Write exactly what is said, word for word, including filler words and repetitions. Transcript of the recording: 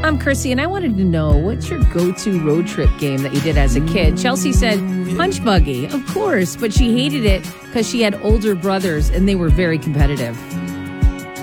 I'm Chrissy, and I wanted to know, what's your go-to road trip game that you did as a kid? Chelsea said punch buggy, of course, but she hated it because she had older brothers, and they were very competitive.